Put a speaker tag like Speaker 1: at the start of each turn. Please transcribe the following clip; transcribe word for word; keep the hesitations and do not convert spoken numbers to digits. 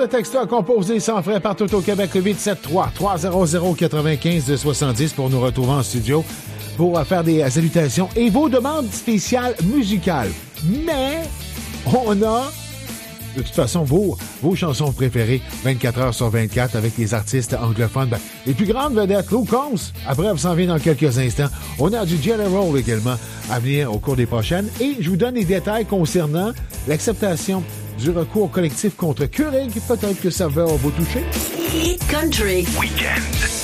Speaker 1: de texto à composer sans frais partout au Québec, le huit sept trois, trois zéro zéro, quatre-vingt-quinze soixante-dix pour nous retrouver en studio pour faire des salutations et vos demandes spéciales musicales. Mais on a de toute façon vos, vos chansons préférées vingt-quatre heures sur vingt-quatre avec les artistes anglophones. Ben, les plus grandes vedettes, Lou Combs. Après, on s'en vient dans quelques instants. On a du Jelly Roll également à venir au cours des prochaines. Et je vous donne les détails concernant l'acceptation du recours collectif contre Keurig. Peut-être que ça va vous toucher.
Speaker 2: Hit Country
Speaker 3: Weekend.